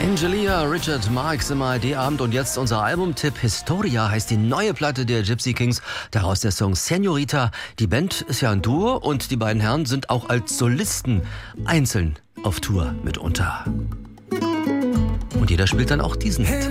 Angelia, Richard Marx im ARD-Abend und jetzt unser Albumtipp. Historia heißt die neue Platte der Gypsy Kings. Daraus der Song Senorita. Die Band ist ja ein Duo und die beiden Herren sind auch als Solisten einzeln auf Tour mitunter. Und jeder spielt dann auch diesen Hit.